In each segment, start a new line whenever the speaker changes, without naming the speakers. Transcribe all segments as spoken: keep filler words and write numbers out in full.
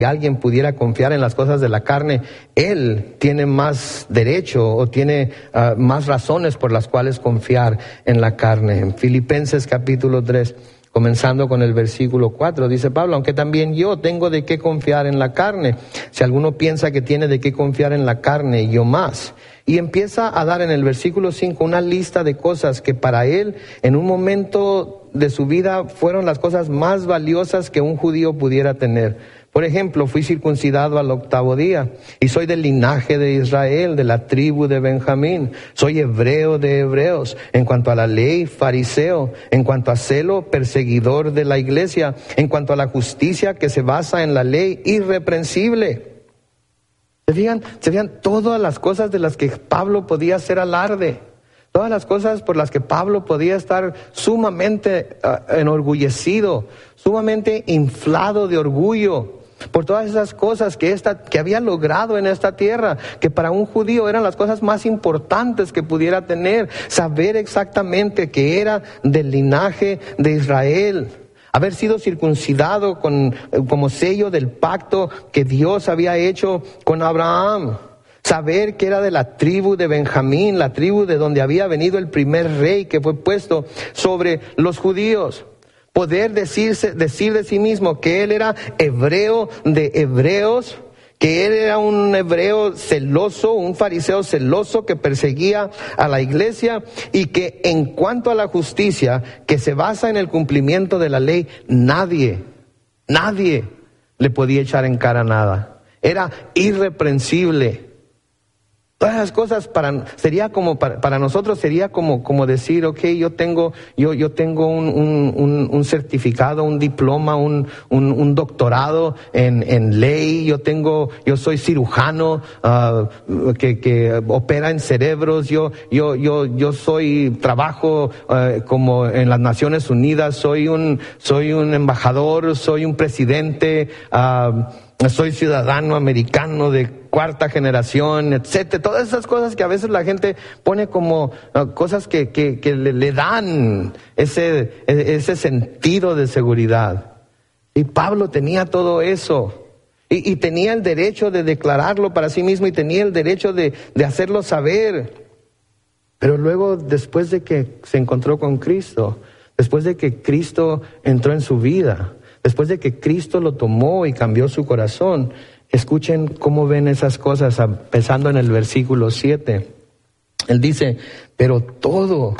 alguien pudiera confiar en las cosas de la carne, él tiene más derecho o tiene uh, más razones por las cuales confiar en la carne. En Filipenses capítulo tres, comenzando con el versículo cuatro, dice Pablo: aunque también yo tengo de qué confiar en la carne. Si alguno piensa que tiene de qué confiar en la carne, yo más. Y empieza a dar en el versículo cinco una lista de cosas que para él en un momento de su vida fueron las cosas más valiosas que un judío pudiera tener. Por ejemplo, fui circuncidado al octavo día y soy del linaje de Israel, de la tribu de Benjamín. Soy hebreo de hebreos. En cuanto a la ley, fariseo. En cuanto a celo, perseguidor de la iglesia. En cuanto a la justicia que se basa en la ley, irreprensible. ¿Se fijan? ¿Se fijan todas las cosas de las que Pablo podía hacer alarde? Todas las cosas por las que Pablo podía estar sumamente uh, enorgullecido, sumamente inflado de orgullo. Por todas esas cosas que, esta, que había logrado en esta tierra, que para un judío eran las cosas más importantes que pudiera tener. Saber exactamente que era del linaje de Israel. Haber sido circuncidado con, como sello del pacto que Dios había hecho con Abraham. Saber que era de la tribu de Benjamín, la tribu de donde había venido el primer rey que fue puesto sobre los judíos. Poder decirse, decir de sí mismo que él era hebreo de hebreos, que él era un hebreo celoso, un fariseo celoso que perseguía a la iglesia, y que en cuanto a la justicia que se basa en el cumplimiento de la ley, nadie, nadie le podía echar en cara nada. Era irreprensible. Todas las cosas para, sería como, para, para nosotros sería como, como decir, ok, yo tengo, yo, yo tengo un, un, un, un certificado, un diploma, un, un, un doctorado en, en ley, yo tengo, yo soy cirujano, uh, que, que opera en cerebros, yo, yo, yo, yo soy, trabajo, uh, como en las Naciones Unidas, soy un, soy un embajador, soy un presidente, uh, soy ciudadano americano de cuarta generación, etcétera. Todas esas cosas que a veces la gente pone como uh, cosas que, que, que le, le dan ese, ese sentido de seguridad. Y Pablo tenía todo eso. Y, y tenía el derecho de declararlo para sí mismo y tenía el derecho de, de hacerlo saber. Pero luego, después de que se encontró con Cristo, después de que Cristo entró en su vida, después de que Cristo lo tomó y cambió su corazón, escuchen cómo ven esas cosas, empezando en el versículo siete. Él dice: pero todo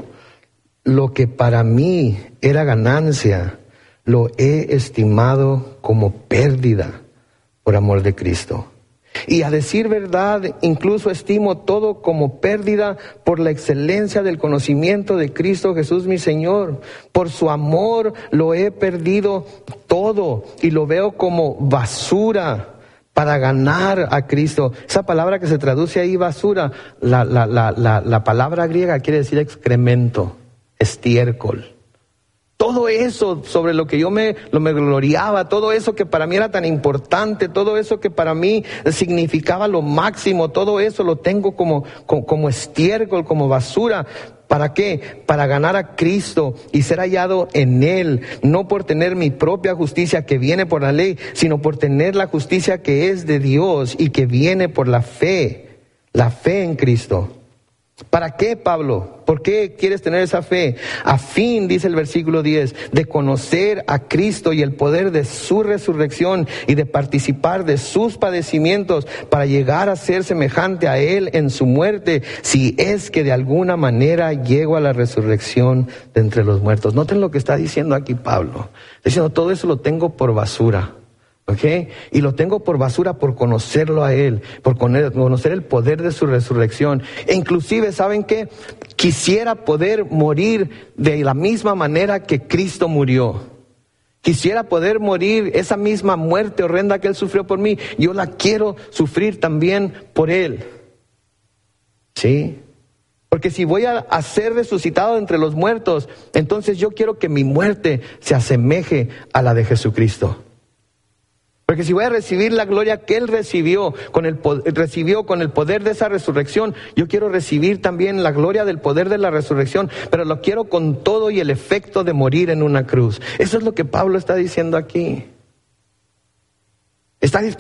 lo que para mí era ganancia, lo he estimado como pérdida por amor de Cristo. Y a decir verdad, incluso estimo todo como pérdida por la excelencia del conocimiento de Cristo Jesús mi Señor. Por su amor lo he perdido todo y lo veo como basura para ganar a Cristo. Esa palabra que se traduce ahí, basura, la, la, la, la, la palabra griega quiere decir excremento, estiércol. Todo eso sobre lo que yo me, lo me gloriaba, todo eso que para mí era tan importante, todo eso que para mí significaba lo máximo, todo eso lo tengo como, como, como estiércol, como basura. ¿Para qué? Para ganar a Cristo y ser hallado en Él, no por tener mi propia justicia que viene por la ley, sino por tener la justicia que es de Dios y que viene por la fe, la fe en Cristo. ¿Para qué, Pablo? ¿Por qué quieres tener esa fe? A fin, dice el versículo diez, de conocer a Cristo y el poder de su resurrección y de participar de sus padecimientos para llegar a ser semejante a Él en su muerte, si es que de alguna manera llego a la resurrección de entre los muertos. Noten lo que está diciendo aquí Pablo. Está diciendo, todo eso lo tengo por basura. ¿Okay? Y lo tengo por basura por conocerlo a Él, por conocer el poder de su resurrección. E inclusive, ¿saben qué? Quisiera poder morir de la misma manera que Cristo murió. Quisiera poder morir esa misma muerte horrenda que Él sufrió por mí. Yo la quiero sufrir también por Él. ¿Sí? Porque si voy a, a ser resucitado entre los muertos, entonces yo quiero que mi muerte se asemeje a la de Jesucristo. Porque si voy a recibir la gloria que Él recibió con el, recibió con el poder de esa resurrección, yo quiero recibir también la gloria del poder de la resurrección, pero lo quiero con todo y el efecto de morir en una cruz. Eso es lo que Pablo está diciendo aquí. ¿Está dispuesto